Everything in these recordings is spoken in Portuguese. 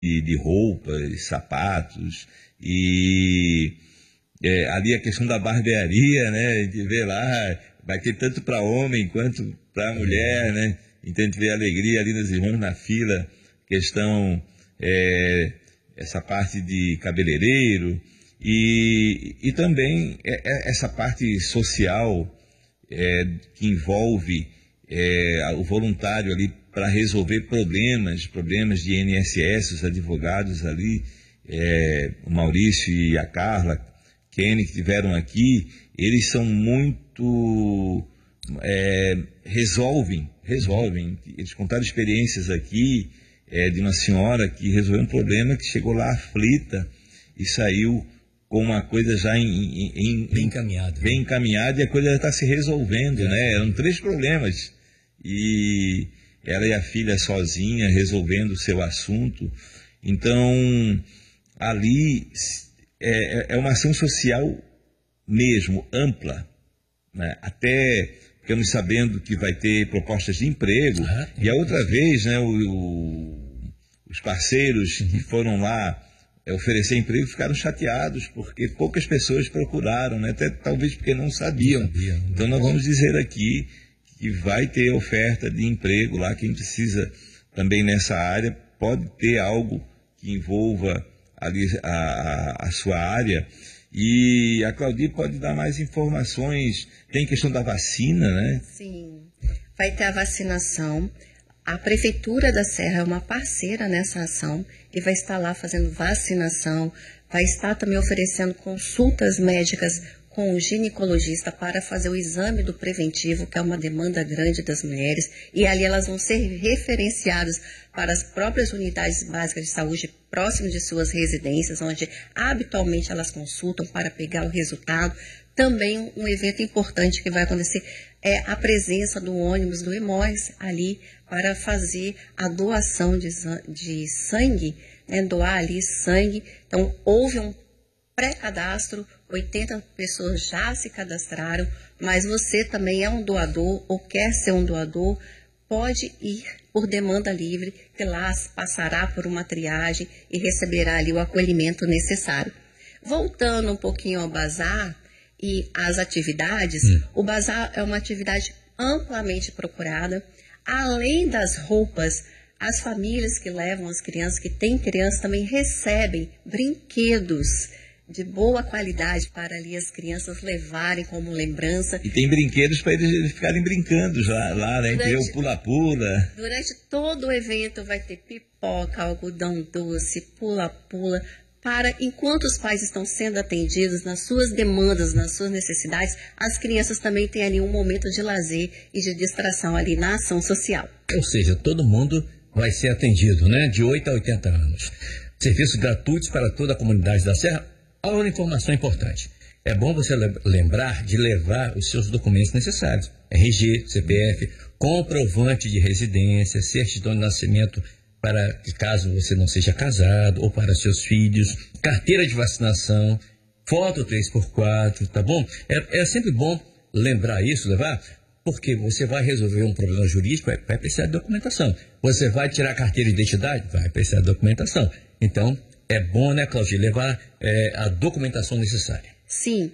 de roupas, sapatos, e ali a questão da barbearia, né? A gente vê lá, vai ter tanto para homem quanto para mulher, né? Então a gente vê a alegria ali nos irmãos na fila, questão, essa parte de cabeleireiro, e também essa parte social que envolve o voluntário ali para resolver problemas de INSS, os advogados ali, o Maurício e a Carla Kenny, que tiveram aqui, eles são muito... resolvem. Eles contaram experiências aqui de uma senhora que resolveu um problema, que chegou lá aflita e saiu com uma coisa já bem encaminhada. Bem encaminhada, e a coisa já está se resolvendo, né? Eram 3 problemas. E ela e a filha sozinha resolvendo o seu assunto. Então, ali é uma ação social mesmo, ampla, né? Até ficamos sabendo que vai ter propostas de emprego. E a outra vez, né, os parceiros que foram lá oferecer emprego ficaram chateados, porque poucas pessoas procuraram, né? Até talvez porque não sabiam. Então nós vamos dizer aqui que vai ter oferta de emprego lá. Quem precisa também nessa área pode ter algo que envolva ali a sua área. E a Claudi pode dar mais informações. Tem questão da vacina, né? Sim, vai ter a vacinação. A Prefeitura da Serra é uma parceira nessa ação e vai estar lá fazendo vacinação, vai estar também oferecendo consultas médicas com o ginecologista para fazer o exame do preventivo, que é uma demanda grande das mulheres, e ali elas vão ser referenciadas para as próprias unidades básicas de saúde próximas de suas residências, onde habitualmente elas consultam para pegar o resultado. Também um evento importante que vai acontecer é a presença do ônibus do Hemóis ali para fazer a doação de sangue, né, doar ali sangue. Então, houve um pré-cadastro, 80 pessoas já se cadastraram, mas você também é um doador ou quer ser um doador, pode ir por demanda livre, que lá passará por uma triagem e receberá ali o acolhimento necessário. Voltando um pouquinho ao bazar e às atividades, o bazar é uma atividade amplamente procurada. Além das roupas, as famílias que levam as crianças, que têm crianças, também recebem brinquedos de boa qualidade para ali as crianças levarem como lembrança. E tem brinquedos para eles ficarem brincando lá, né? Tem o pula-pula. Durante todo o evento vai ter pipoca, algodão doce, pula-pula, para, enquanto os pais estão sendo atendidos nas suas demandas, nas suas necessidades, as crianças também têm ali um momento de lazer e de distração ali na ação social. Ou seja, todo mundo vai ser atendido, né? De 8 a 80 anos. Serviços gratuitos para toda a comunidade da Serra. Há uma informação importante. É bom você lembrar de levar os seus documentos necessários. RG, CPF, comprovante de residência, certidão de nascimento para que caso você não seja casado, ou para seus filhos, carteira de vacinação, foto 3x4, tá bom? É sempre bom lembrar isso, levar, porque você vai resolver um problema jurídico, vai precisar de documentação. Você vai tirar a carteira de identidade, vai precisar de documentação. Então, é bom, né, Claudia, levar a documentação necessária. Sim,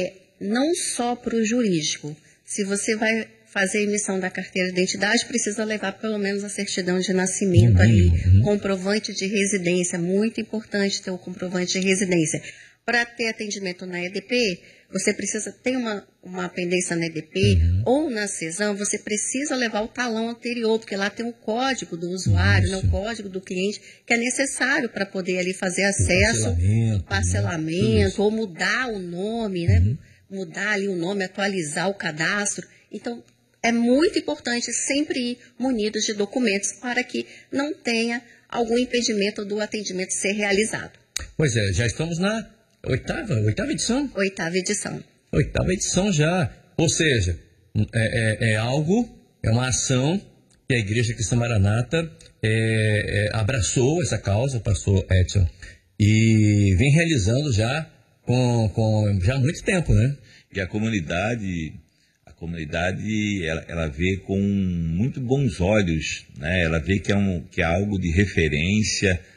não só para o jurídico. Se você vai fazer a emissão da carteira de identidade, precisa levar pelo menos a certidão de nascimento ali, comprovante de residência, muito importante ter o comprovante de residência. Para ter atendimento na EDP, você precisa ter uma pendência na EDP ou na CESAM, você precisa levar o talão anterior, porque lá tem o código do usuário, né, o código do cliente, que é necessário para poder ali fazer acesso, parcelamento, ou mudar o nome, né? Mudar ali o nome, atualizar o cadastro. Então, é muito importante sempre ir munidos de documentos para que não tenha algum impedimento do atendimento ser realizado. Pois é, já estamos na oitava edição? Oitava edição. Oitava edição já. Ou seja, é uma ação que a Igreja Cristã Maranata abraçou essa causa, o pastor Edson, e vem realizando já já há muito tempo, né? E a comunidade ela vê com muito bons olhos, né? Ela vê que é algo de referência,